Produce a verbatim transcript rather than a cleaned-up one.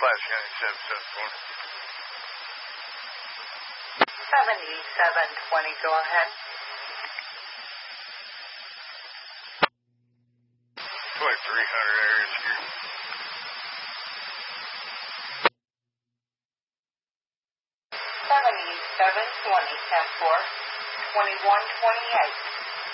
Flash County seven seven twenty. seventy-seven twenty, go ahead. twenty-three hundred area security. seventy-seven twenty, ten four, twenty-one twenty-eight.